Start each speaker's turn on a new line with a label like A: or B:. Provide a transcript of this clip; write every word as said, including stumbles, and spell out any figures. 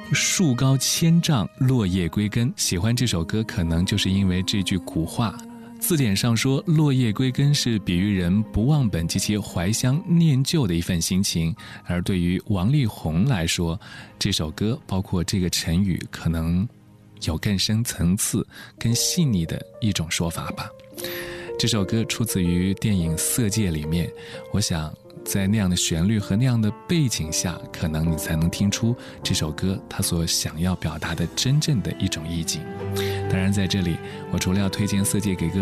A: 树高千丈，落叶归根。喜欢这首歌，可能就是因为这句古话。字典上说，落叶归根是比喻人不忘本及其怀乡念旧的一份心情。而对于王力宏来说，这首歌包括这个成语，可能有更深层次、更细腻的一种说法吧。这首歌出自于电影《色戒》里面，我想在那样的旋律和那样的背景下，可能你才能听出这首歌它所想要表达的真正的一种意境。当然在这里，我除了要推荐《色戒》给各